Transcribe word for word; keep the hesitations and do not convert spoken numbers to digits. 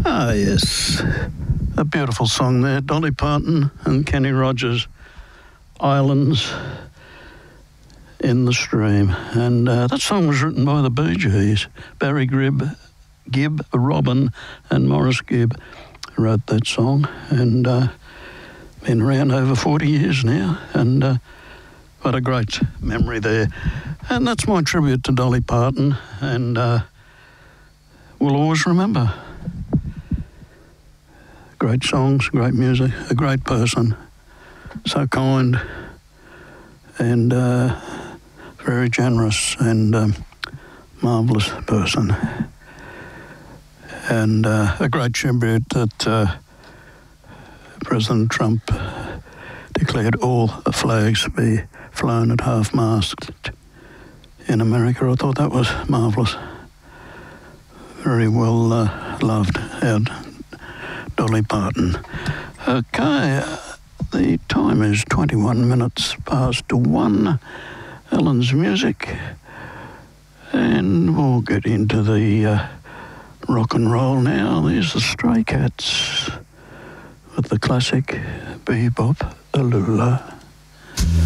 Ah, yes. A beautiful song there. Dolly Parton and Kenny Rogers, Islands in the Stream. And uh, that song was written by the Bee Gees. Barry Gibb, Gibb, Robin and Morris Gibb wrote that song. And uh, been around over forty years now. And uh, what a great memory there. And that's my tribute to Dolly Parton. And uh, we'll always remember. Great songs, great music, a great person, so kind and uh, very generous and um, marvellous person. And uh, a great tribute that uh, President Trump declared all flags be flown at half-mast in America. I thought that was marvellous. Very well uh, loved out. Dolly Parton. Okay, uh, the time is twenty-one minutes past one. Ellen's music. And we'll get into the uh, rock and roll now. There's the Stray Cats with the classic Bebop Alula.